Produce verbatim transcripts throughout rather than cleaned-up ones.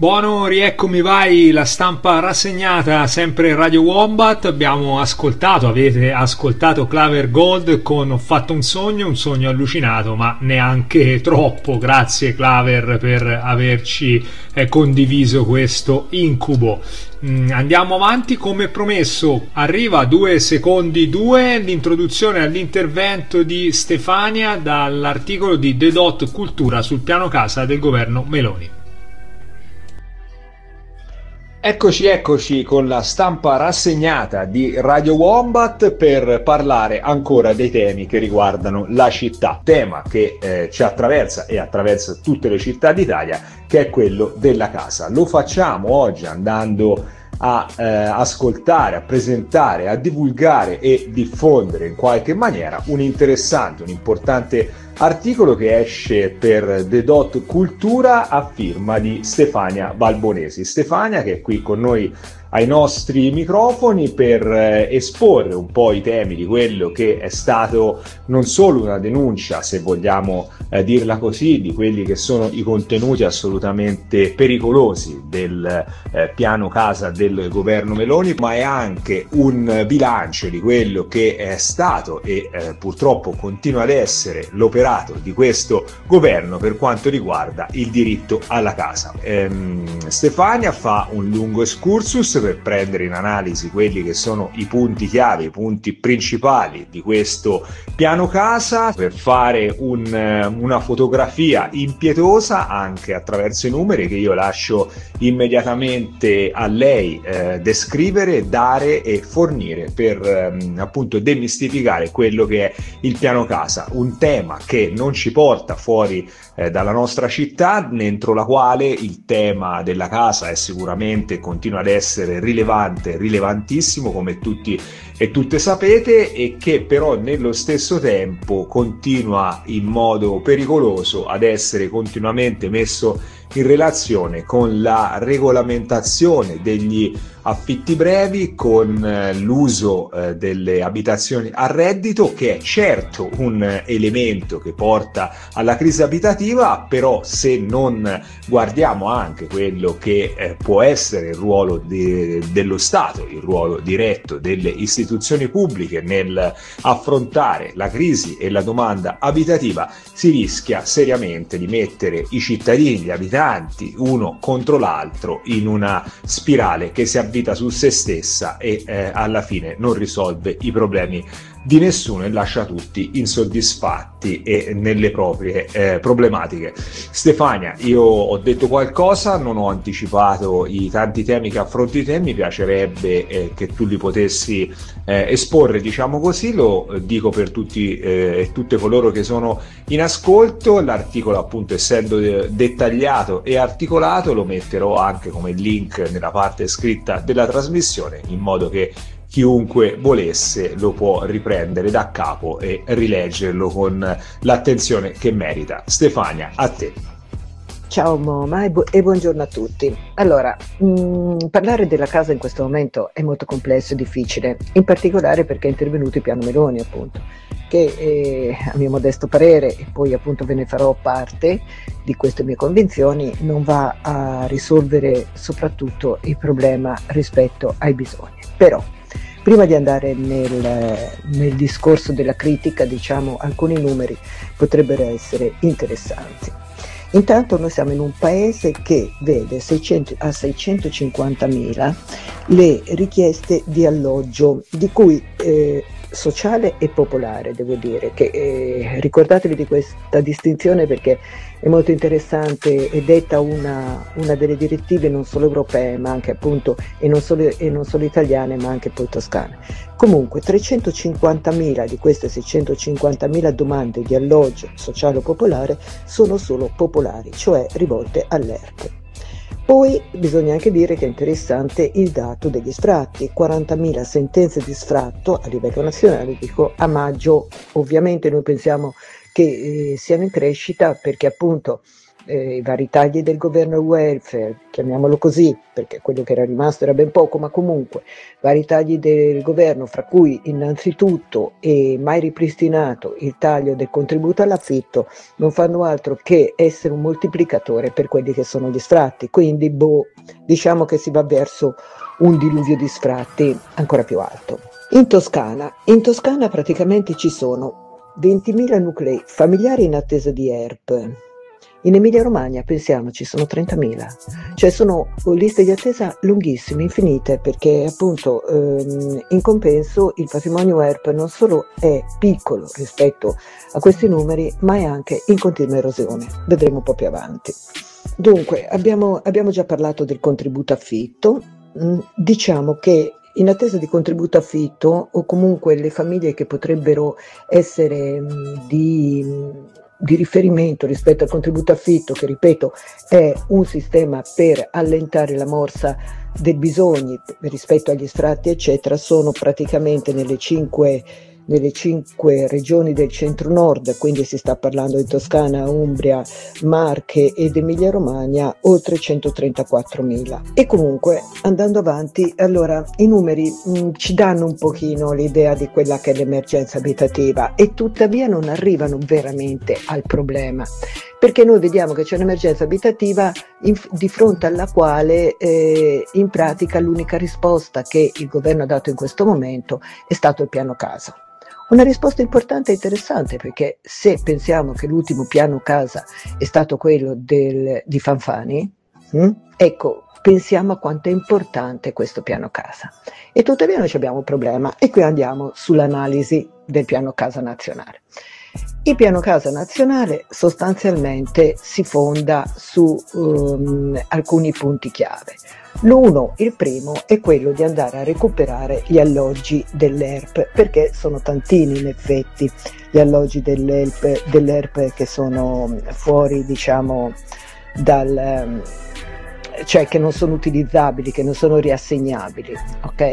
Buono, rieccomi vai, la stampa rassegnata, sempre Radio Wombat. Abbiamo ascoltato, avete ascoltato Claver Gold con Ho fatto un sogno, un sogno allucinato, ma neanche troppo. Grazie Claver per averci eh, condiviso questo incubo. Mm, andiamo avanti, come promesso arriva due secondi due l'introduzione all'intervento di Stefania dall'articolo di The Dot Cultura sul piano casa del governo Meloni. Eccoci, eccoci con la stampa rassegnata di Radio Wombat per parlare ancora dei temi che riguardano la città, tema che eh, ci attraversa e attraversa tutte le città d'Italia, che è quello della casa. Lo facciamo oggi andando a eh, ascoltare, a presentare, a divulgare e diffondere in qualche maniera un interessante, un importante articolo che esce per The Dot Cultura a firma di Stefania Balbonesi. Stefania che è qui con noi ai nostri microfoni per eh, esporre un po' i temi di quello che è stato non solo una denuncia, se vogliamo eh, dirla così, di quelli che sono i contenuti assolutamente pericolosi del eh, piano casa del governo Meloni, ma è anche un bilancio di quello che è stato e eh, purtroppo continua ad essere l'operato di questo governo per quanto riguarda il diritto alla casa. Ehm, Stefania fa un lungo excursus per prendere in analisi quelli che sono i punti chiave, i punti principali di questo piano casa, per fare un, una fotografia impietosa anche attraverso i numeri che io lascio immediatamente a lei eh, descrivere, dare e fornire per ehm, appunto demistificare quello che è il piano casa, un tema che non ci porta fuori eh, dalla nostra città, dentro la quale il tema della casa è sicuramente, continua ad essere rilevante, rilevantissimo come tutti e tutte sapete, e che però nello stesso tempo continua in modo pericoloso ad essere continuamente messo in relazione con la regolamentazione degli affitti brevi, con eh, l'uso eh, delle abitazioni a reddito, che è certo un eh, elemento che porta alla crisi abitativa, però se non guardiamo anche quello che eh, può essere il ruolo de- dello Stato, il ruolo diretto delle istituzioni pubbliche nel affrontare la crisi e la domanda abitativa, si rischia seriamente di mettere i cittadini, gli abitanti, uno contro l'altro in una spirale che si avvita su se stessa e eh, alla fine non risolve i problemi di nessuno e lascia tutti insoddisfatti e nelle proprie eh, problematiche. Stefania, io ho detto qualcosa, non ho anticipato i tanti temi che affronti te, mi piacerebbe eh, che tu li potessi eh, esporre, diciamo così, lo eh, dico per tutti e eh, tutte coloro che sono in ascolto. L'articolo, appunto, essendo de- dettagliato e articolato, lo metterò anche come link nella parte scritta della trasmissione, in modo che chiunque volesse lo può riprendere da capo e rileggerlo con l'attenzione che merita. Stefania, a te. Ciao Moma e, bu- e buongiorno a tutti. Allora, mh, parlare della casa in questo momento è molto complesso e difficile, in particolare perché è intervenuto il piano Meloni, appunto, che eh, a mio modesto parere, e poi appunto ve ne farò parte di queste mie convinzioni, non va a risolvere soprattutto il problema rispetto ai bisogni. Però, prima di andare nel, nel discorso della critica, diciamo, alcuni numeri potrebbero essere interessanti. Intanto noi siamo in un paese che vede seicento a seicentocinquantamila le richieste di alloggio, di cui eh, sociale e popolare, devo dire, che eh, ricordatevi di questa distinzione perché è molto interessante, è detta una, una delle direttive non solo europee ma anche appunto e non solo, e non solo italiane ma anche poi toscane. Comunque trecentocinquantamila di queste seicentocinquantamila domande di alloggio sociale o popolare sono solo popolari, cioè rivolte all'E R P. Poi bisogna anche dire che è interessante il dato degli sfratti, quarantamila sentenze di sfratto a livello nazionale, dico a maggio. Ovviamente noi pensiamo che eh, siano in crescita perché appunto eh, i vari tagli del governo welfare, chiamiamolo così, perché quello che era rimasto era ben poco, ma comunque vari tagli del governo, fra cui innanzitutto e mai ripristinato il taglio del contributo all'affitto, non fanno altro che essere un moltiplicatore per quelli che sono gli sfratti, quindi boh, diciamo che si va verso un diluvio di sfratti ancora più alto. In Toscana, in Toscana praticamente ci sono ventimila nuclei familiari in attesa di E R P. In Emilia Romagna, pensiamo, ci sono trentamila, cioè sono liste di attesa lunghissime, infinite, perché appunto ehm, in compenso il patrimonio E R P non solo è piccolo rispetto a questi numeri, ma è anche in continua erosione. Vedremo un po' più avanti. Dunque, abbiamo, abbiamo già parlato del contributo affitto. Mm, diciamo che in attesa di contributo affitto, o comunque le famiglie che potrebbero essere mh, di, di riferimento rispetto al contributo affitto, che ripeto è un sistema per allentare la morsa dei bisogni rispetto agli sfratti eccetera, sono praticamente nelle cinque nelle cinque regioni del centro-nord, quindi si sta parlando di Toscana, Umbria, Marche ed Emilia-Romagna, oltre centotrentaquattromila. E comunque, andando avanti, allora i numeri mh, ci danno un pochino l'idea di quella che è l'emergenza abitativa e tuttavia non arrivano veramente al problema, perché noi vediamo che c'è un'emergenza abitativa in, di fronte alla quale eh, in pratica l'unica risposta che il governo ha dato in questo momento è stato il piano casa. Una risposta importante e interessante, perché se pensiamo che l'ultimo piano casa è stato quello del, di Fanfani, hm? ecco, pensiamo a quanto è importante questo piano casa. E tuttavia noi abbiamo un problema e qui andiamo sull'analisi del piano casa nazionale. Il piano casa nazionale sostanzialmente si fonda su um, alcuni punti chiave. L'uno, il primo, è quello di andare a recuperare gli alloggi dell'E R P, perché sono tantini in effetti gli alloggi dell'E R P che sono fuori, diciamo, dal, cioè che non sono utilizzabili, che non sono riassegnabili, ok?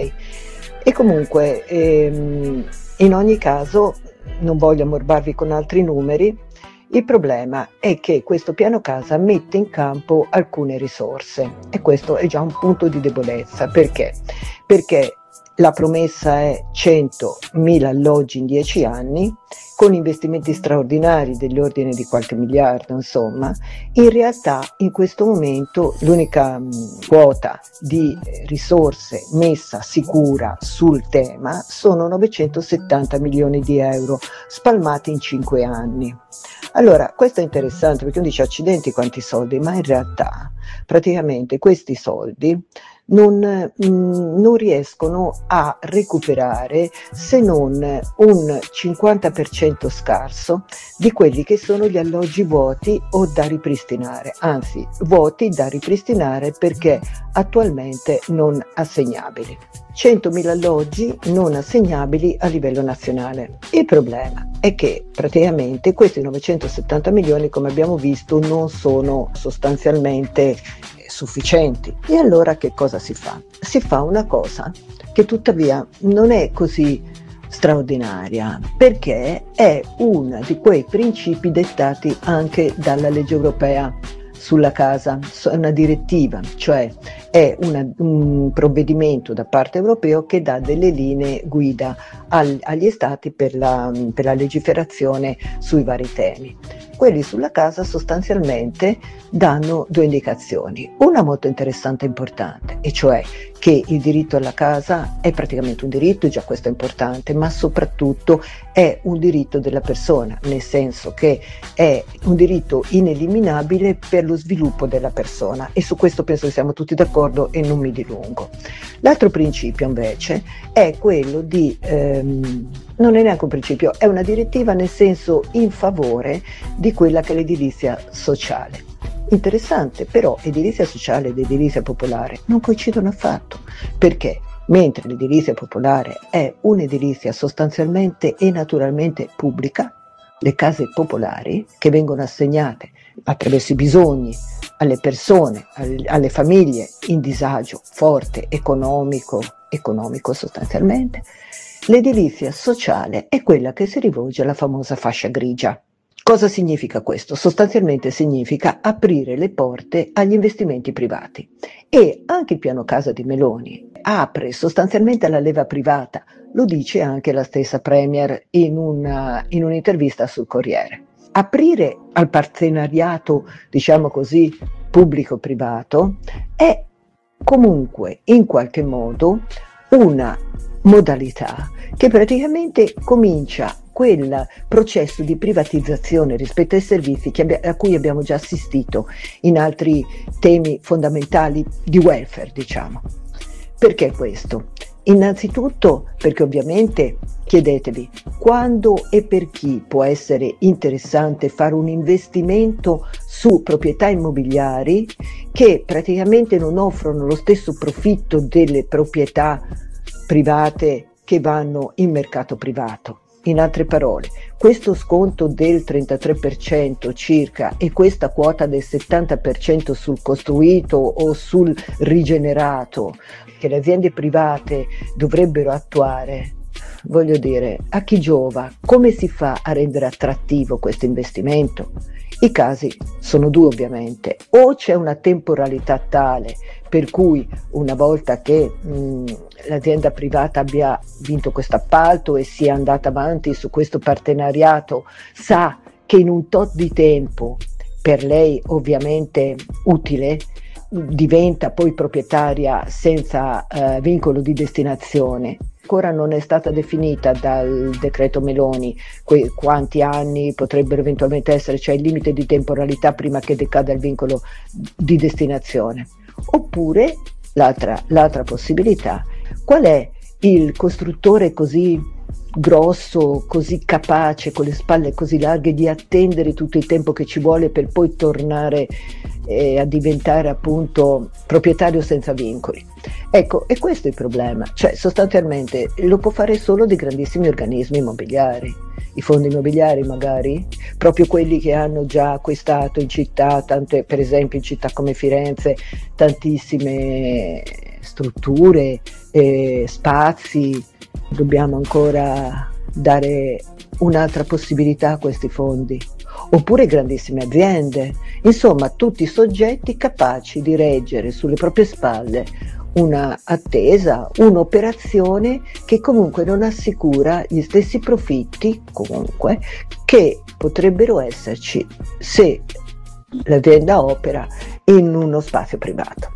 E comunque, ehm, in ogni caso, non voglio ammorbarvi con altri numeri, il problema è che questo piano casa mette in campo alcune risorse e questo è già un punto di debolezza. Perché? Perché la promessa è centomila alloggi in dieci anni, con investimenti straordinari dell'ordine di qualche miliardo, insomma. In realtà in questo momento l'unica mh, quota di risorse messa sicura sul tema sono novecentosettanta milioni di euro spalmati in cinque anni. Allora, questo è interessante perché uno dice accidenti quanti soldi, ma in realtà praticamente questi soldi non, mh, non riescono a recuperare se non un cinquanta per cento scarso di quelli che sono gli alloggi vuoti o da ripristinare, anzi vuoti da ripristinare perché attualmente non assegnabili. centomila alloggi non assegnabili a livello nazionale. Il problema è che praticamente questi novecentosettanta milioni, come abbiamo visto, non sono sostanzialmente sufficienti. E allora che cosa si fa? Si fa una cosa che tuttavia non è così straordinaria, perché è uno di quei principi dettati anche dalla legge europea sulla casa, è una direttiva, cioè è una, un provvedimento da parte europeo che dà delle linee guida al, agli stati per la, per la legiferazione sui vari temi. Quelli sulla casa sostanzialmente danno due indicazioni, una molto interessante e importante, e cioè che il diritto alla casa è praticamente un diritto, già questo è importante, ma soprattutto è un diritto della persona, nel senso che è un diritto ineliminabile per lo sviluppo della persona, e su questo penso che siamo tutti d'accordo e non mi dilungo. L'altro principio invece è quello di, ehm, non è neanche un principio, è una direttiva nel senso in favore di quella che è l'edilizia sociale. Interessante, però edilizia sociale ed edilizia popolare non coincidono affatto, perché mentre l'edilizia popolare è un'edilizia sostanzialmente e naturalmente pubblica, le case popolari che vengono assegnate attraverso i bisogni alle persone, alle famiglie in disagio forte economico, economico sostanzialmente, l'edilizia sociale è quella che si rivolge alla famosa fascia grigia. Cosa significa questo? Sostanzialmente significa aprire le porte agli investimenti privati, e anche il piano casa di Meloni apre sostanzialmente alla leva privata, lo dice anche la stessa Premier in, una, in un'intervista sul Corriere. Aprire al partenariato, diciamo così, pubblico-privato è comunque in qualche modo una modalità che praticamente comincia quel processo di privatizzazione rispetto ai servizi che abbia, a cui abbiamo già assistito in altri temi fondamentali di welfare, diciamo. Perché questo? Innanzitutto perché ovviamente, chiedetevi, quando e per chi può essere interessante fare un investimento su proprietà immobiliari che praticamente non offrono lo stesso profitto delle proprietà private che vanno in mercato privato. In altre parole, questo sconto del trentatré per cento circa e questa quota del settanta per cento sul costruito o sul rigenerato che le aziende private dovrebbero attuare, voglio dire, a chi giova? Come si fa a rendere attrattivo questo investimento? I casi sono due ovviamente, o c'è una temporalità tale per cui una volta che mh, l'azienda privata abbia vinto questo appalto e sia andata avanti su questo partenariato, sa che in un tot di tempo, per lei ovviamente utile, diventa poi proprietaria senza eh, vincolo di destinazione. Ancora non è stata definita dal decreto Meloni que- quanti anni potrebbero eventualmente essere, cioè il limite di temporalità prima che decada il vincolo di destinazione. Oppure l'altra, l'altra possibilità, qual è il costruttore così grosso, così capace, con le spalle così larghe di attendere tutto il tempo che ci vuole per poi tornare eh, a diventare appunto proprietario senza vincoli? Ecco, e questo è il problema, cioè sostanzialmente lo può fare solo dei grandissimi organismi immobiliari, i fondi immobiliari magari, proprio quelli che hanno già acquistato in città, tante, per esempio in città come Firenze, tantissime strutture, eh, spazi. Dobbiamo ancora dare un'altra possibilità a questi fondi, oppure grandissime aziende, insomma tutti soggetti capaci di reggere sulle proprie spalle una attesa, un'operazione che comunque non assicura gli stessi profitti comunque che potrebbero esserci se l'azienda opera in uno spazio privato.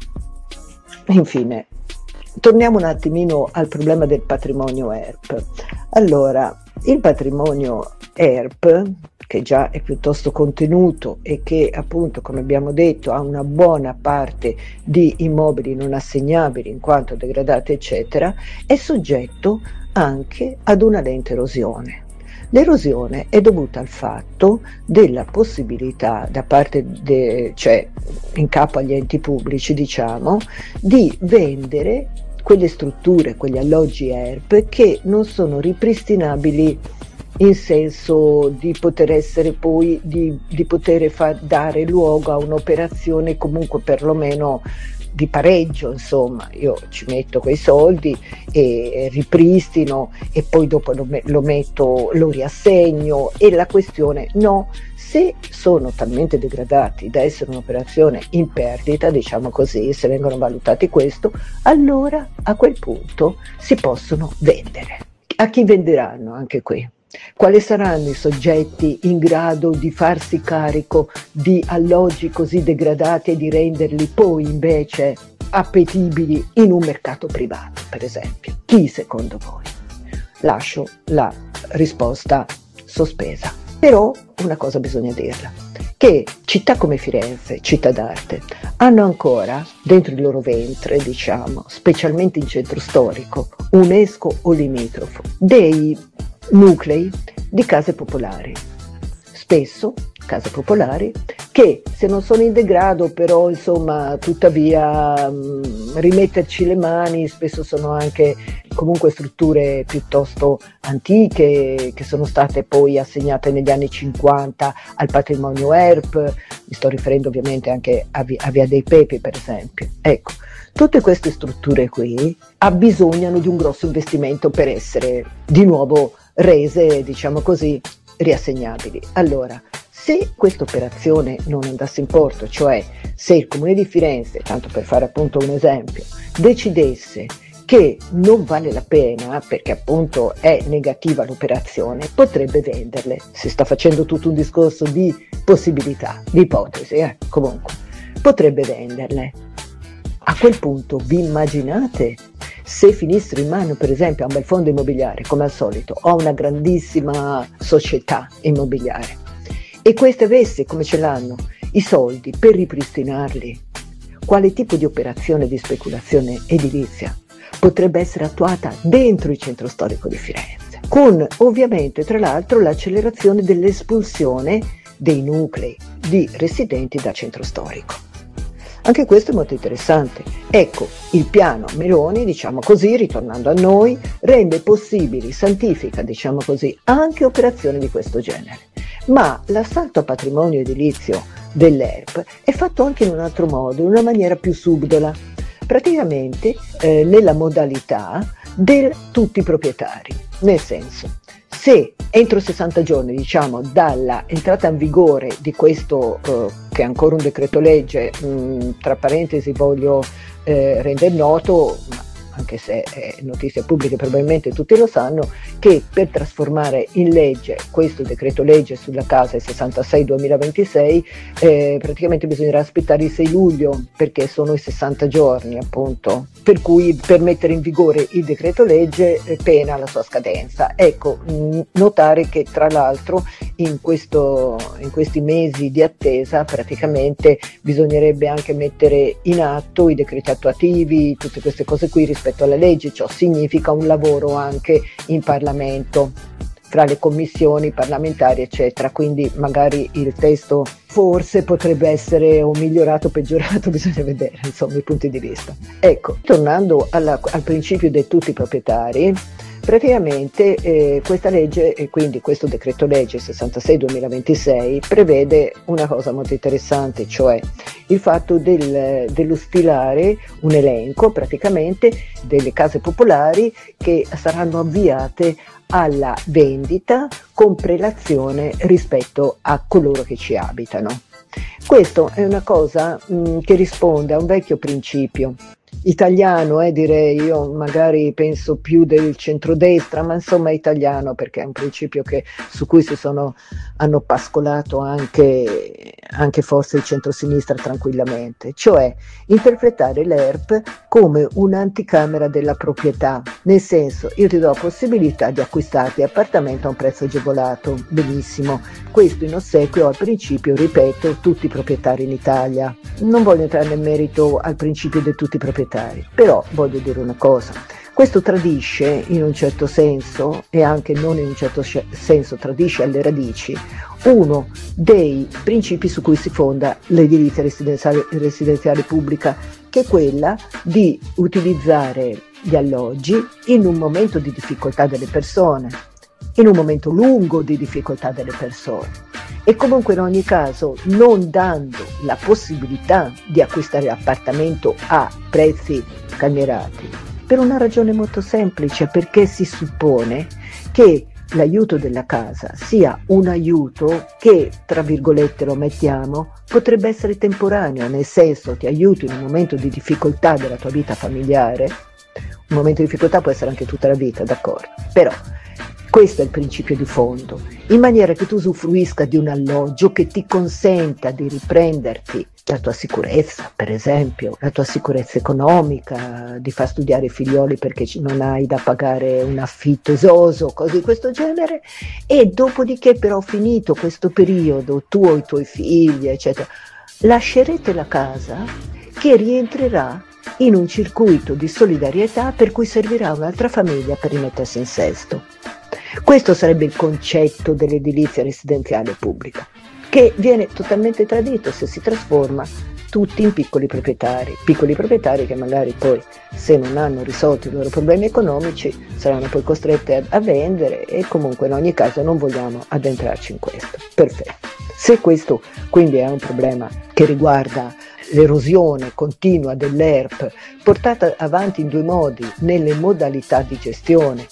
Infine, torniamo un attimino al problema del patrimonio E R P. Allora, il patrimonio E R P, che già è piuttosto contenuto e che appunto, come abbiamo detto, ha una buona parte di immobili non assegnabili in quanto degradati eccetera, è soggetto anche ad una lenta erosione. L'erosione è dovuta al fatto della possibilità da parte, de, cioè in capo agli enti pubblici, diciamo, di vendere quelle strutture, quegli alloggi E R P che non sono ripristinabili in senso di poter essere poi, di, di poter far dare luogo a un'operazione comunque perlomeno di pareggio, insomma, io ci metto quei soldi e ripristino e poi dopo lo, lo metto, lo riassegno, e la questione no, se sono talmente degradati da essere un'operazione in perdita, diciamo così, se vengono valutati questo, allora a quel punto si possono vendere. A chi venderanno anche qui? Quali saranno i soggetti in grado di farsi carico di alloggi così degradati e di renderli poi invece appetibili in un mercato privato, per esempio? Chi secondo voi? Lascio la risposta sospesa. Però una cosa bisogna dirla, che città come Firenze, città d'arte, hanno ancora dentro il loro ventre, diciamo, specialmente in centro storico, UNESCO o limitrofo, dei nuclei di case popolari, spesso case popolari che, se non sono in degrado, però insomma tuttavia mh, rimetterci le mani, spesso sono anche comunque strutture piuttosto antiche che sono state poi assegnate negli anni cinquanta al patrimonio E R P, mi sto riferendo ovviamente anche a, a Via dei Pepi per esempio. Ecco, tutte queste strutture qui abbisognano di un grosso investimento per essere di nuovo rese, diciamo così, riassegnabili. Allora, Se questa operazione non andasse in porto, cioè se il Comune di Firenze, tanto per fare appunto un esempio, decidesse che non vale la pena perché appunto è negativa l'operazione, potrebbe venderle. Si sta facendo tutto un discorso di possibilità, di ipotesi, eh? Comunque, potrebbe venderle. A quel punto vi immaginate se finissero in mano per esempio a un bel fondo immobiliare, come al solito, o a una grandissima società immobiliare, e queste avesse, come ce l'hanno, i soldi per ripristinarli, quale tipo di operazione di speculazione edilizia potrebbe essere attuata dentro il centro storico di Firenze, con ovviamente tra l'altro l'accelerazione dell'espulsione dei nuclei di residenti dal centro storico. Anche questo è molto interessante. Ecco, il piano Meloni, diciamo così, ritornando a noi, rende possibili, santifica, diciamo così, anche operazioni di questo genere. Ma l'assalto a patrimonio edilizio dell'E R P è fatto anche in un altro modo, in una maniera più subdola, praticamente eh, nella modalità del tutti i proprietari, nel senso, se entro sessanta giorni, diciamo, dalla entrata in vigore di questo, eh, che è ancora un decreto legge, mh, tra parentesi voglio eh, rendere noto, anche se è notizia pubblica, probabilmente tutti lo sanno, che per trasformare in legge questo decreto legge sulla casa il sessantasei duemilaventisei eh, praticamente bisognerà aspettare il sei luglio, perché sono i sessanta giorni appunto, per cui per mettere in vigore il decreto legge eh, pena la sua scadenza. Ecco, mh, notare che tra l'altro in, questo, in questi mesi di attesa praticamente bisognerebbe anche mettere in atto i decreti attuativi, tutte queste cose qui rispetto alla legge. Ciò significa un lavoro anche in Parlamento, fra le commissioni parlamentari eccetera, quindi magari il testo forse potrebbe essere o migliorato o peggiorato, bisogna vedere insomma i punti di vista. Ecco, tornando alla, al principio dei tutti i proprietari, praticamente eh, questa legge e quindi questo decreto legge sessantasei duemilaventisei prevede una cosa molto interessante, cioè il fatto del, dello stilare un elenco praticamente delle case popolari che saranno avviate alla vendita con prelazione rispetto a coloro che ci abitano. Questo è una cosa mh, che risponde a un vecchio principio italiano, eh, direi, io magari penso più del centrodestra, ma insomma italiano, perché è un principio che, su cui si sono, hanno pascolato anche, anche forse il centrosinistra tranquillamente, cioè interpretare l'E R P come un'anticamera della proprietà, nel senso, io ti do la possibilità di acquistarti appartamento a un prezzo agevolato, benissimo, questo in ossequio al principio, ripeto, tutti i proprietari in Italia. Non voglio entrare nel merito al principio di tutti i proprietari, però voglio dire una cosa, questo tradisce in un certo senso e anche non in un certo senso tradisce alle radici uno dei principi su cui si fonda l'edilizia residenziale, residenziale pubblica, che è quella di utilizzare gli alloggi in un momento di difficoltà delle persone, in un momento lungo di difficoltà delle persone, e comunque in ogni caso non dando la possibilità di acquistare l'appartamento a prezzi calmierati, per una ragione molto semplice, perché si suppone che l'aiuto della casa sia un aiuto che, tra virgolette lo mettiamo, potrebbe essere temporaneo, nel senso ti aiuto in un momento di difficoltà della tua vita familiare, un momento di difficoltà può essere anche tutta la vita, d'accordo, però questo è il principio di fondo, in maniera che tu usufruisca di un alloggio che ti consenta di riprenderti la tua sicurezza, per esempio, la tua sicurezza economica, di far studiare i figlioli perché non hai da pagare un affitto esoso, cose di questo genere, e dopodiché però finito questo periodo, tu o i tuoi figli, eccetera, lascerete la casa che rientrerà in un circuito di solidarietà per cui servirà un'altra famiglia per rimettersi in sesto. Questo sarebbe il concetto dell'edilizia residenziale pubblica, che viene totalmente tradito se si trasforma tutti in piccoli proprietari, piccoli proprietari che magari poi, se non hanno risolto i loro problemi economici, saranno poi costretti a, a vendere, e comunque in ogni caso non vogliamo addentrarci in questo. Perfetto. Se questo quindi è un problema che riguarda l'erosione continua dell'E R P, portata avanti in due modi nelle modalità di gestione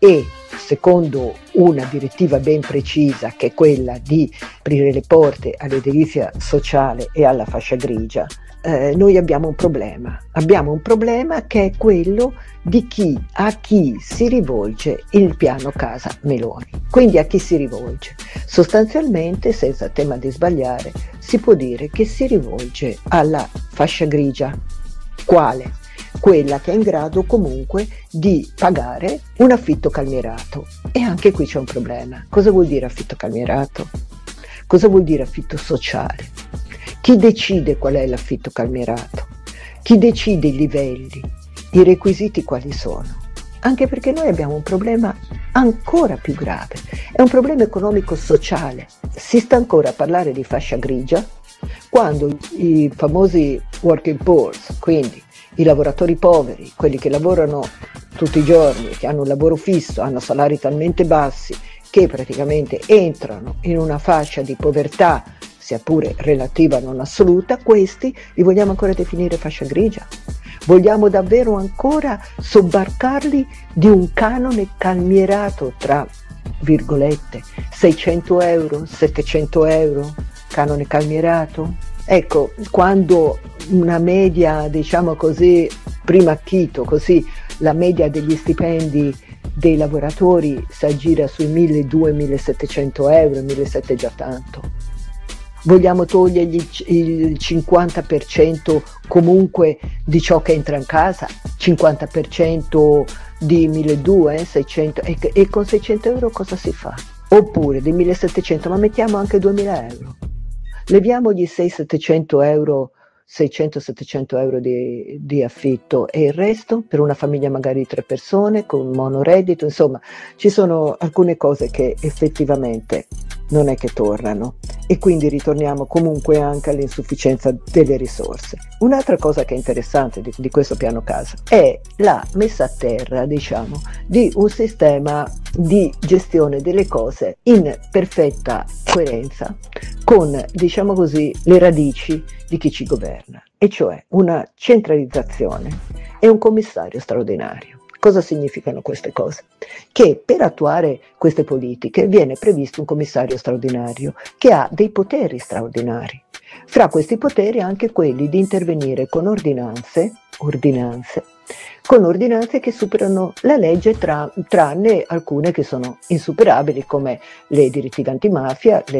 e secondo una direttiva ben precisa, che è quella di aprire le porte all'edilizia sociale e alla fascia grigia, eh, noi abbiamo un problema. Abbiamo un problema che è quello di chi, a chi si rivolge il piano Casa Meloni. Quindi a chi si rivolge? Sostanzialmente, senza tema di sbagliare, si può dire che si rivolge alla fascia grigia. Quale? Quella che è in grado comunque di pagare un affitto calmierato. E anche qui c'è un problema. Cosa vuol dire affitto calmierato? Cosa vuol dire affitto sociale? Chi decide qual è l'affitto calmierato? Chi decide i livelli? I requisiti quali sono? Anche perché noi abbiamo un problema ancora più grave. È un problema economico-sociale. Si sta ancora a parlare di fascia grigia quando i famosi working poor, quindi i lavoratori poveri, quelli che lavorano tutti i giorni, che hanno un lavoro fisso, hanno salari talmente bassi che praticamente entrano in una fascia di povertà, sia pure relativa non assoluta, questi li vogliamo ancora definire fascia grigia? Vogliamo davvero ancora sobbarcarli di un canone calmierato tra virgolette seicento euro, settecento euro, canone calmierato? Ecco, quando una media, diciamo così, prima Chito, così la media degli stipendi dei lavoratori si aggira sui milleduecento millesettecento euro, millesettecento è già tanto. Vogliamo togliergli il cinquanta per cento comunque di ciò che entra in casa, cinquanta per cento di milleduecento, seicento, e, e con seicento euro cosa si fa? Oppure di millesettecento, ma mettiamo anche duemila euro. Leviamogli seicento settecento euro, seicento settecento euro di, di affitto e il resto per una famiglia magari di tre persone con un monoreddito, insomma ci sono alcune cose che effettivamente non è che tornano e quindi ritorniamo comunque anche all'insufficienza delle risorse. Un'altra cosa che è interessante di, di questo piano casa è la messa a terra, diciamo, di un sistema di gestione delle cose in perfetta coerenza con, diciamo così, le radici di chi ci governa, e cioè una centralizzazione e un commissario straordinario. Cosa significano queste cose? Che per attuare queste politiche viene previsto un commissario straordinario che ha dei poteri straordinari. Fra questi poteri anche quelli di intervenire con ordinanze, ordinanze, con ordinanze che superano la legge tra, tranne alcune che sono insuperabili, come le direttive antimafia, le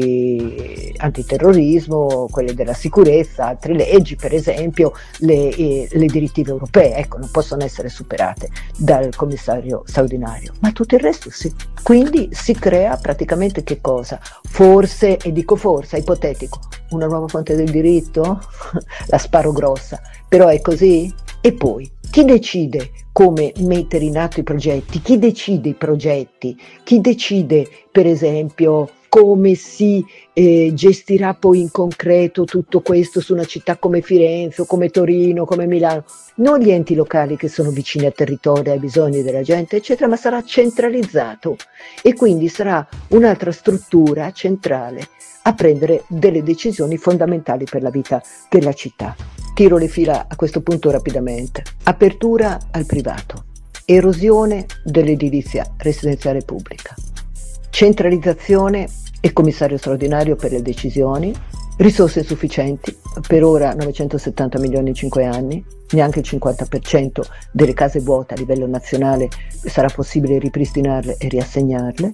leggi antiterrorismo, quelle della sicurezza, altre leggi, per esempio le, eh, le direttive europee, ecco, non possono essere superate dal commissario straordinario, ma tutto il resto sì. Quindi si crea praticamente che cosa? Forse, e dico forse, è ipotetico, una nuova fonte del diritto? La sparo grossa, però è così? E poi, chi decide come mettere in atto i progetti? Chi decide i progetti? Chi decide, per esempio, come si eh, gestirà poi in concreto tutto questo su una città come Firenze o come Torino, come Milano? Non gli enti locali che sono vicini al territorio, ai bisogni della gente, eccetera, ma sarà centralizzato e quindi sarà un'altra struttura centrale a prendere delle decisioni fondamentali per la vita della città. Tiro le fila a questo punto rapidamente. Apertura al privato, erosione dell'edilizia residenziale pubblica, centralizzazione e commissario straordinario per le decisioni, risorse insufficienti, per ora novecentosettanta milioni in cinque anni, neanche il cinquanta per cento delle case vuote a livello nazionale sarà possibile ripristinarle e riassegnarle.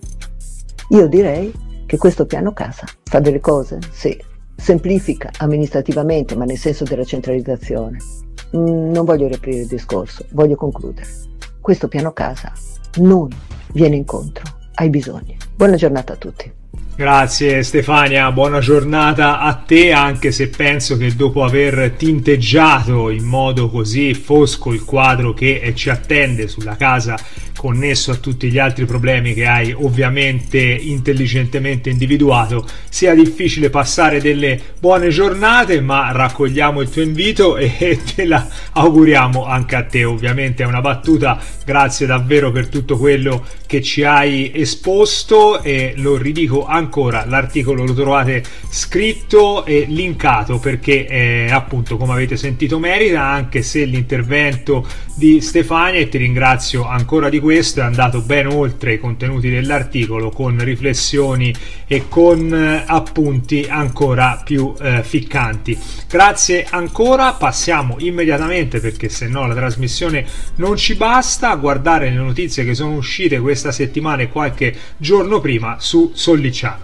Io direi che questo piano casa fa delle cose, sì, semplifica amministrativamente, ma nel senso della centralizzazione. Mm, non voglio riaprire il discorso, voglio concludere. Questo piano casa non viene incontro ai bisogni. Buona giornata a tutti. Grazie Stefania, buona giornata a te, anche se penso che dopo aver tinteggiato in modo così fosco il quadro che ci attende sulla casa, connesso a tutti gli altri problemi che hai ovviamente intelligentemente individuato, sia difficile passare delle buone giornate, ma raccogliamo il tuo invito e te la auguriamo anche a te. Ovviamente è una battuta, grazie davvero per tutto quello che ci hai esposto, e lo ridico ancora, l'articolo lo trovate scritto e linkato perché eh, appunto, come avete sentito, merita, anche se l'intervento di Stefania, e ti ringrazio ancora di questo è andato ben oltre i contenuti dell'articolo, con riflessioni e con eh, appunti ancora più eh, ficcanti. Grazie ancora, passiamo immediatamente, perché se no la trasmissione non ci basta, a guardare le notizie che sono uscite questa settimana e qualche giorno prima su Sollicciano.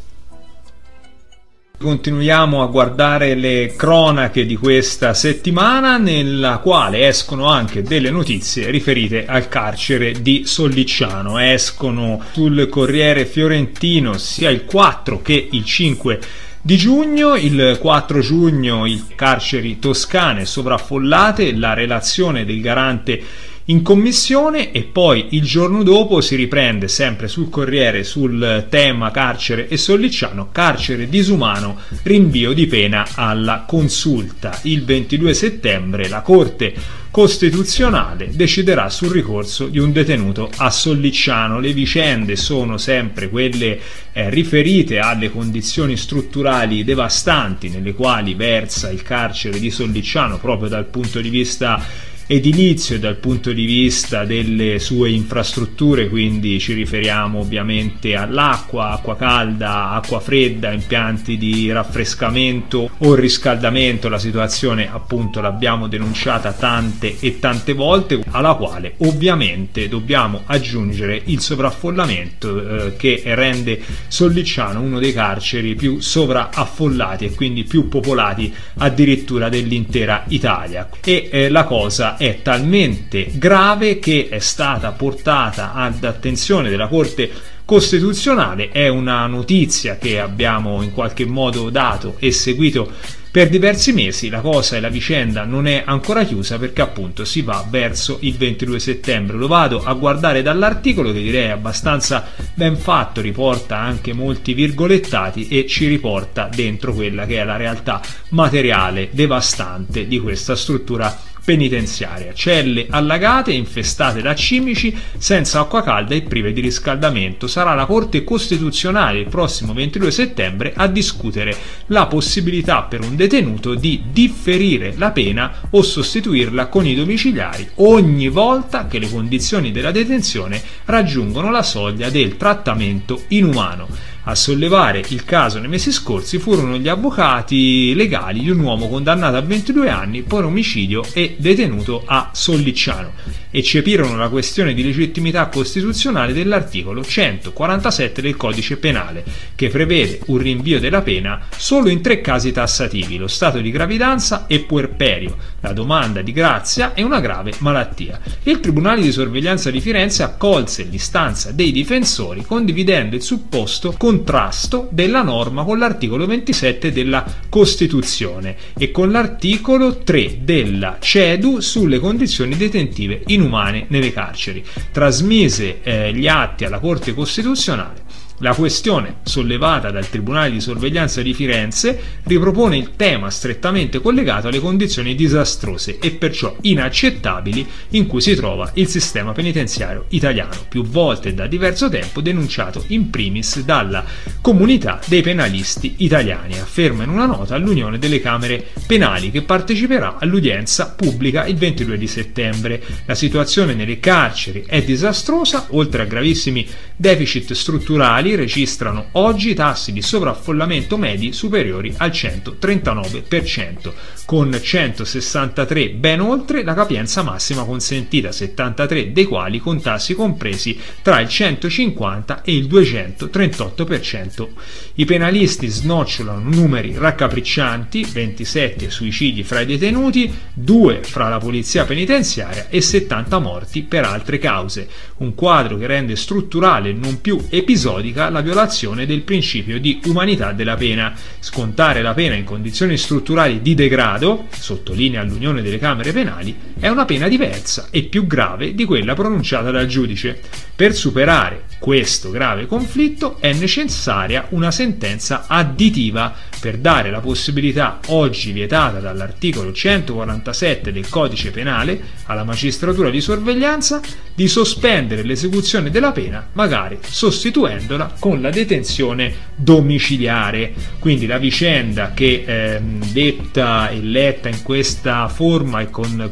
Continuiamo a guardare le cronache di questa settimana, nella quale escono anche delle notizie riferite al carcere di Sollicciano. Escono sul Corriere Fiorentino sia il quattro che il cinque di giugno. Il quattro giugno, il carceri toscane sovraffollate, la relazione del garante in commissione, e poi il giorno dopo si riprende sempre sul Corriere sul tema carcere e Sollicciano: carcere disumano, rinvio di pena alla consulta. Il ventidue settembre la Corte Costituzionale deciderà sul ricorso di un detenuto a Sollicciano. Le vicende sono sempre quelle eh, riferite alle condizioni strutturali devastanti nelle quali versa il carcere di Sollicciano, proprio dal punto di vista edilizio e dal punto di vista delle sue infrastrutture, quindi ci riferiamo ovviamente all'acqua, acqua calda, acqua fredda, impianti di raffrescamento o riscaldamento. La situazione appunto l'abbiamo denunciata tante e tante volte, alla quale ovviamente dobbiamo aggiungere il sovraffollamento eh, che rende Sollicciano uno dei carceri più sovraffollati e quindi più popolati addirittura dell'intera Italia. E eh, la cosa è talmente grave che è stata portata ad attenzione della Corte Costituzionale. È una notizia che abbiamo in qualche modo dato e seguito per diversi mesi. La cosa e la vicenda non è ancora chiusa, perché appunto si va verso il ventidue settembre. Lo vado a guardare dall'articolo, che direi è abbastanza ben fatto, riporta anche molti virgolettati e ci riporta dentro quella che è la realtà materiale devastante di questa struttura penitenziaria. Celle allagate, infestate da cimici, senza acqua calda e prive di riscaldamento. Sarà la Corte Costituzionale il prossimo ventidue settembre a discutere la possibilità per un detenuto di differire la pena o sostituirla con i domiciliari ogni volta che le condizioni della detenzione raggiungono la soglia del trattamento inumano. A sollevare il caso nei mesi scorsi furono gli avvocati legali di un uomo condannato a ventidue anni per omicidio e detenuto a Sollicciano. Eccepirono la questione di legittimità costituzionale dell'articolo centoquarantasette del Codice Penale, che prevede un rinvio della pena solo in tre casi tassativi: lo stato di gravidanza e puerperio, la domanda di grazia e una grave malattia. Il Tribunale di Sorveglianza di Firenze accolse l'istanza dei difensori, condividendo il supposto contrasto della norma con l'articolo ventisette della Costituzione e con l'articolo tre della C E D U sulle condizioni detentive inumane nelle carceri. Trasmise eh, gli atti alla Corte Costituzionale. La questione sollevata dal Tribunale di Sorveglianza di Firenze ripropone il tema strettamente collegato alle condizioni disastrose e perciò inaccettabili in cui si trova il sistema penitenziario italiano, più volte e da diverso tempo denunciato in primis dalla comunità dei penalisti italiani, afferma in una nota all'Unione delle Camere Penali, che parteciperà all'udienza pubblica il ventidue di settembre. La situazione nelle carceri è disastrosa, oltre a gravissimi deficit strutturali registrano oggi tassi di sovraffollamento medi superiori al centotrentanove per cento, con centosessantatré ben oltre la capienza massima consentita, settantatré dei quali con tassi compresi tra il centocinquanta e il duecentotrentotto per cento. I penalisti snocciolano numeri raccapriccianti: ventisette suicidi fra i detenuti, due fra la polizia penitenziaria e settanta morti per altre cause. Un quadro che rende strutturale e non più episodica la violazione del principio di umanità della pena. Scontare la pena in condizioni strutturali di degrado, sottolinea l'Unione delle Camere Penali, è una pena diversa e più grave di quella pronunciata dal giudice. Per superare questo grave conflitto è necessaria una sentenza additiva per dare la possibilità, oggi vietata dall'articolo centoquarantasette del Codice Penale, alla magistratura di sorveglianza di sospendere l'esecuzione della pena, magari sostituendola con la detenzione domiciliare. Quindi la vicenda che eh, detta e letta in questa forma e con queste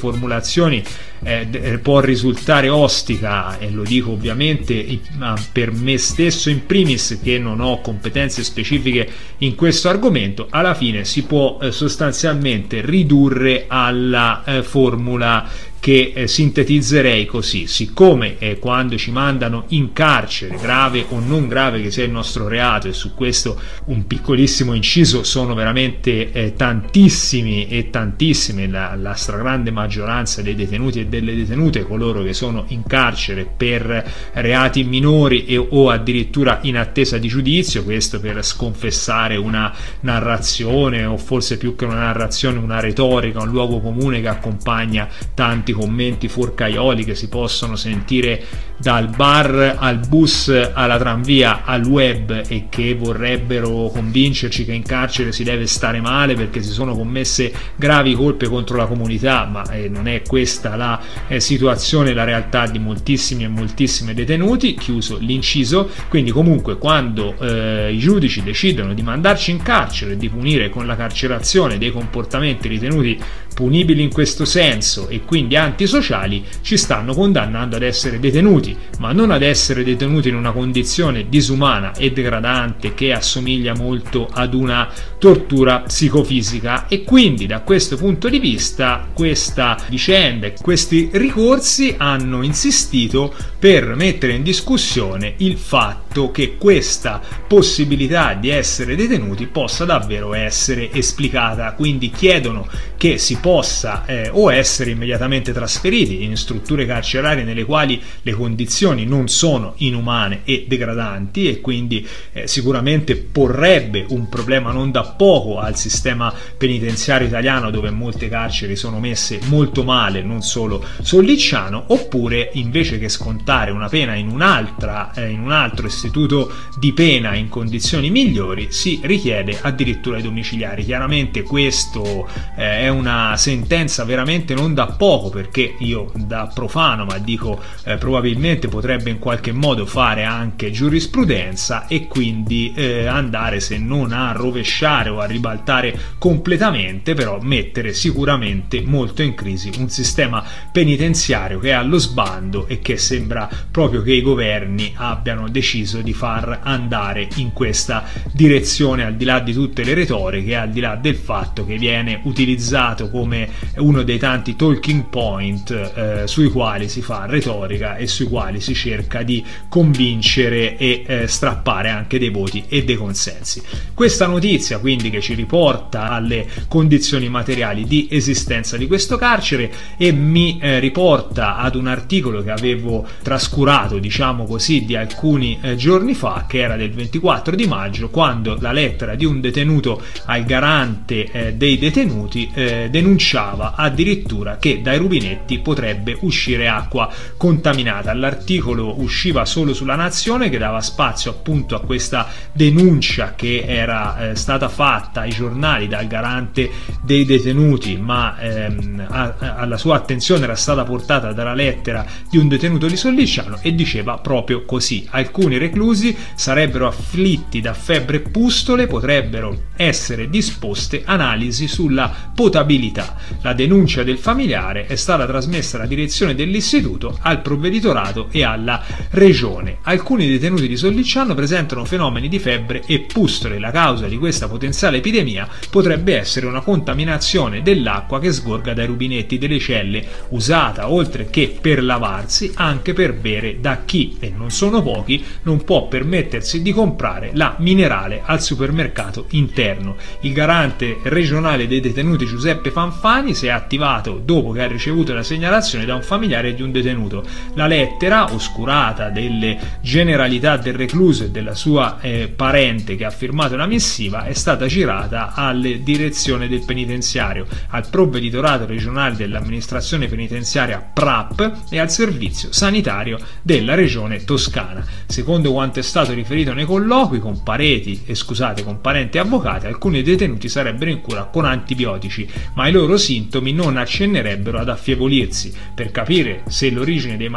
formulazioni eh, può risultare ostica, e lo dico ovviamente per me stesso in primis, che non ho competenze specifiche in questo argomento, alla fine si può eh, sostanzialmente ridurre alla eh, formula che eh, sintetizzerei così: siccome eh, quando ci mandano in carcere, grave o non grave che sia il nostro reato, e su questo un piccolissimo inciso, sono veramente eh, tantissimi e tantissime, la, la stragrande maggioranza dei detenuti e delle detenute, coloro che sono in carcere per reati minori e, o addirittura in attesa di giudizio, questo per sconfessare una narrazione, o forse più che una narrazione una retorica, un luogo comune che accompagna tanti commenti forcaioli che si possono sentire dal bar al bus alla tranvia al web, e che vorrebbero convincerci che in carcere si deve stare male perché si sono commesse gravi colpe contro la comunità, ma eh, non è questa la eh, situazione, la realtà di moltissimi e moltissime detenuti, chiuso l'inciso. Quindi comunque quando eh, i giudici decidono di mandarci in carcere e di punire con la carcerazione dei comportamenti ritenuti punibili in questo senso e quindi antisociali, ci stanno condannando ad essere detenuti, ma non ad essere detenuti in una condizione disumana e degradante che assomiglia molto ad una tortura psicofisica. E quindi da questo punto di vista questa vicenda, questi ricorsi hanno insistito per mettere in discussione il fatto che questa possibilità di essere detenuti possa davvero essere esplicata. Quindi chiedono che si possa eh, o essere immediatamente trasferiti in strutture carcerarie nelle quali le condizioni non sono inumane e degradanti, e quindi eh, sicuramente porrebbe un problema non da poco al sistema penitenziario italiano, dove molte carceri sono messe molto male, non solo Sollicciano. Oppure, invece che scontare una pena in un'altra eh, in un altro istituto di pena in condizioni migliori, si richiede addirittura i domiciliari. Chiaramente questo eh, è una sentenza veramente non da poco, perché io da profano, ma dico eh, probabilmente potrebbe in qualche modo fare anche giurisprudenza, e quindi eh, andare, se non a rovesciare o a ribaltare completamente, però mettere sicuramente molto in crisi un sistema penitenziario che è allo sbando e che sembra proprio che i governi abbiano deciso di far andare in questa direzione, al di là di tutte le retoriche, al di là del fatto che viene utilizzato come uno dei tanti talking point eh, sui quali si fa retorica e sui quali si cerca di convincere e eh, strappare anche dei voti e dei consensi. Questa notizia quindi che ci riporta alle condizioni materiali di esistenza di questo carcere e mi eh, riporta ad un articolo che avevo trascurato, diciamo così, di alcuni eh, giorni fa, che era del ventiquattro di maggio, quando la lettera di un detenuto al garante eh, dei detenuti eh, denunciava addirittura che dai rubinetti potrebbe uscire acqua contaminata. L'articolo usciva solo sulla Nazione, che dava spazio appunto a questa denuncia che era eh, stata fatta ai giornali dal garante dei detenuti, ma ehm, a, a, alla sua attenzione era stata portata dalla lettera di un detenuto di Sollicciano, e diceva proprio così: alcuni reclusi sarebbero afflitti da febbre e pustole, potrebbero essere disposte analisi sulla potabilità. La denuncia del familiare è stata trasmessa alla direzione dell'istituto, al provveditorato e alla regione. Alcuni detenuti di Sollicciano presentano fenomeni di febbre e pustole. La causa di questa potenziale epidemia potrebbe essere una contaminazione dell'acqua che sgorga dai rubinetti delle celle, usata oltre che per lavarsi anche per bere da chi, e non sono pochi, non può permettersi di comprare la minerale al supermercato interno. Il garante regionale dei detenuti Giuseppe Fanfani si è attivato dopo che ha ricevuto la segnalazione da un familiare di un detenuto. La lettera, oscurata delle generalità del recluso e della sua eh, parente che ha firmato la missiva, è stata girata alle direzione del penitenziario, al provveditorato regionale dell'amministrazione penitenziaria P R A P e al servizio sanitario della regione Toscana. Secondo quanto è stato riferito nei colloqui con pareti, eh, scusate, con parenti e avvocati, alcuni detenuti sarebbero in cura con antibiotici, ma i loro sintomi non accennerebbero ad affievolirsi. Per capire se l'origine dei malesseri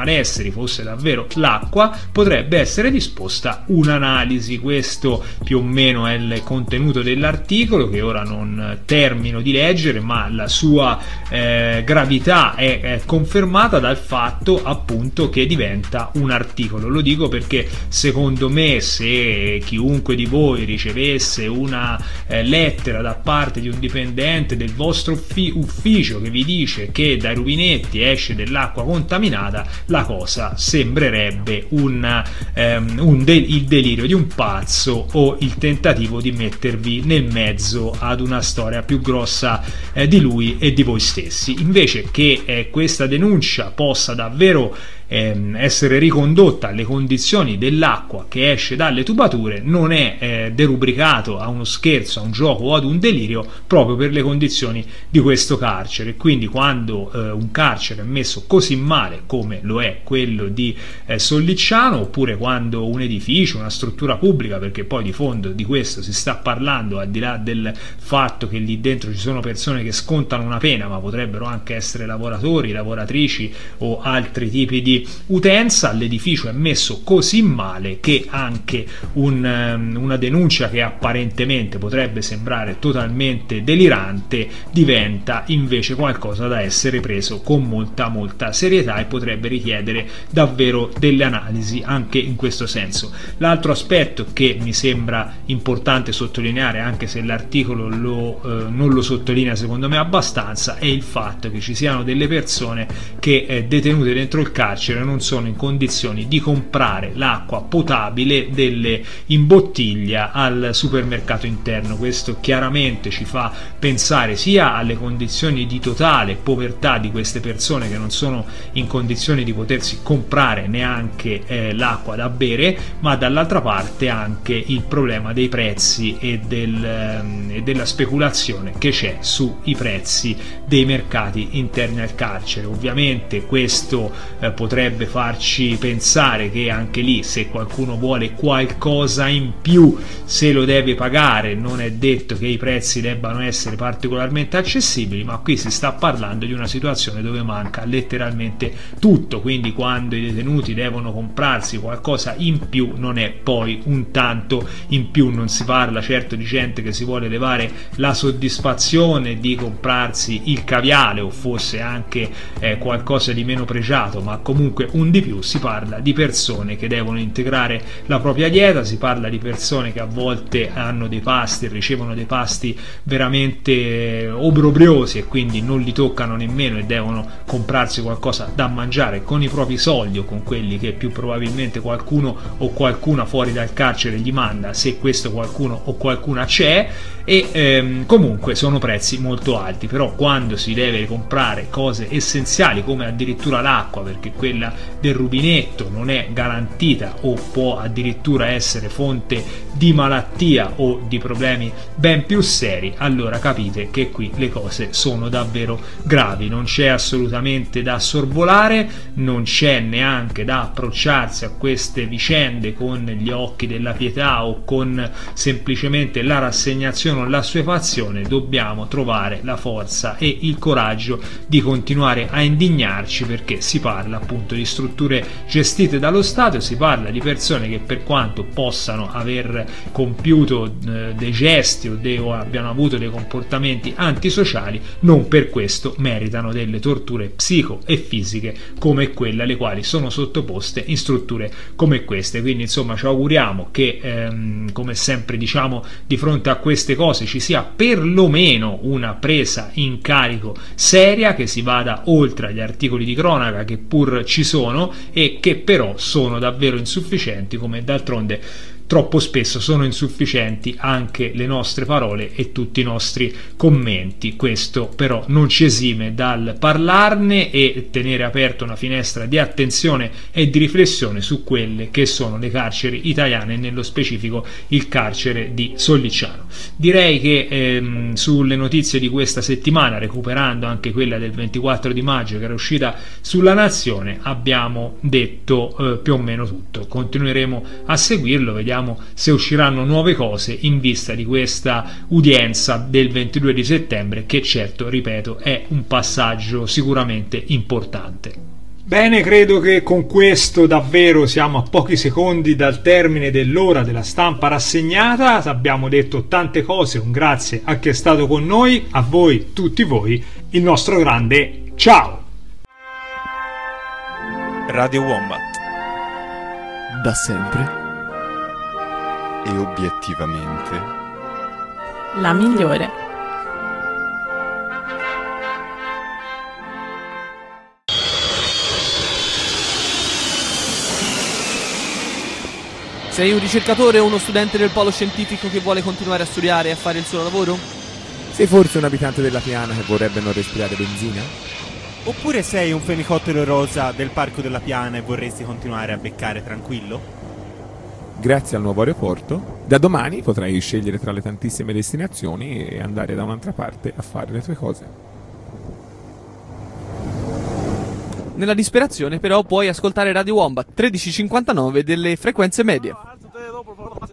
carceri fosse davvero l'acqua, potrebbe essere disposta un'analisi. Questo più o meno è il contenuto dell'articolo, che ora non termino di leggere, ma la sua eh, gravità è, è confermata dal fatto appunto che diventa un articolo. Lo dico perché secondo me, se chiunque di voi ricevesse una eh, lettera da parte di un dipendente del vostro uffi- ufficio che vi dice che dai rubinetti esce dell'acqua contaminata, la cosa sembrerebbe un, ehm, un de- il delirio di un pazzo o il tentativo di mettervi nel mezzo ad una storia più grossa eh, di lui e di voi stessi. Invece che eh, questa denuncia possa davvero essere ricondotta alle condizioni dell'acqua che esce dalle tubature, non è eh, derubricato a uno scherzo, a un gioco o ad un delirio, proprio per le condizioni di questo carcere. Quindi quando eh, un carcere è messo così male come lo è quello di eh, Sollicciano, oppure quando un edificio, una struttura pubblica, perché poi di fondo di questo si sta parlando, al di là del fatto che lì dentro ci sono persone che scontano una pena, ma potrebbero anche essere lavoratori, lavoratrici o altri tipi di utenza, l'edificio è messo così male che anche un, una denuncia che apparentemente potrebbe sembrare totalmente delirante diventa invece qualcosa da essere preso con molta molta serietà e potrebbe richiedere davvero delle analisi anche in questo senso. L'altro aspetto che mi sembra importante sottolineare, anche se l'articolo lo, eh, non lo sottolinea secondo me abbastanza, è il fatto che ci siano delle persone che eh, detenute dentro il carcere non sono in condizioni di comprare l'acqua potabile delle in bottiglia al supermercato interno. Questo chiaramente ci fa pensare sia alle condizioni di totale povertà di queste persone, che non sono in condizioni di potersi comprare neanche eh, l'acqua da bere, ma dall'altra parte anche il problema dei prezzi e, del, ehm, e della speculazione che c'è sui prezzi dei mercati interni al carcere. Ovviamente questo eh, potrebbe farci pensare che anche lì, se qualcuno vuole qualcosa in più, se lo deve pagare. Non è detto che i prezzi debbano essere particolarmente accessibili, ma qui si sta parlando di una situazione dove manca letteralmente tutto, quindi quando i detenuti devono comprarsi qualcosa in più non è poi un tanto in più. Non si parla certo di gente che si vuole levare la soddisfazione di comprarsi il caviale o forse anche eh, qualcosa di meno pregiato, ma comunque un di più. Si parla di persone che devono integrare la propria dieta, si parla di persone che a volte hanno dei pasti, ricevono dei pasti veramente obbrobriosi e quindi non li toccano nemmeno e devono comprarsi qualcosa da mangiare con i propri soldi o con quelli che più probabilmente qualcuno o qualcuna fuori dal carcere gli manda, se questo qualcuno o qualcuna c'è. E ehm, comunque sono prezzi molto alti. Però quando si deve comprare cose essenziali come addirittura l'acqua, perché quella del rubinetto non è garantita o può addirittura essere fonte di malattia o di problemi ben più seri, allora capite che qui le cose sono davvero gravi. Non c'è assolutamente da sorvolare, non c'è neanche da approcciarsi a queste vicende con gli occhi della pietà o con semplicemente la rassegnazione o l'assuefazione. Dobbiamo trovare la forza e il coraggio di continuare a indignarci, perché si parla appunto di strutture gestite dallo Stato, si parla di persone che, per quanto possano aver compiuto eh, dei gesti o, de- o abbiano avuto dei comportamenti antisociali, non per questo meritano delle torture psico e fisiche come quelle alle quali sono sottoposte in strutture come queste. Quindi insomma ci auguriamo che ehm, come sempre diciamo, di fronte a queste cose ci sia perlomeno una presa in carico seria, che si vada oltre agli articoli di cronaca che pur ci sono e che però sono davvero insufficienti, come d'altronde troppo spesso sono insufficienti anche le nostre parole e tutti i nostri commenti. Questo però non ci esime dal parlarne e tenere aperta una finestra di attenzione e di riflessione su quelle che sono le carceri italiane, nello specifico il carcere di Sollicciano. Direi che ehm, sulle notizie di questa settimana, recuperando anche quella del ventiquattro di maggio che era uscita sulla Nazione, abbiamo detto eh, più o meno tutto. Continueremo a seguirlo, vediamo se usciranno nuove cose in vista di questa udienza del ventidue di settembre, che certo, ripeto, è un passaggio sicuramente importante. Bene, credo che con questo davvero siamo a pochi secondi dal termine dell'ora della stampa rassegnata. Abbiamo detto tante cose, un grazie a chi è stato con noi, a voi, tutti voi, il nostro grande ciao! Radio Wombat. Da sempre e obiettivamente la migliore. Sei un ricercatore o uno studente del polo scientifico che vuole continuare a studiare e a fare il suo lavoro? Sei forse un abitante della Piana che vorrebbe non respirare benzina? Oppure sei un fenicottero rosa del Parco della Piana e vorresti continuare a beccare tranquillo? Grazie al nuovo aeroporto, da domani potrai scegliere tra le tantissime destinazioni e andare da un'altra parte a fare le tue cose. Nella disperazione però puoi ascoltare Radio Wombat tredici cinquantanove delle frequenze medie.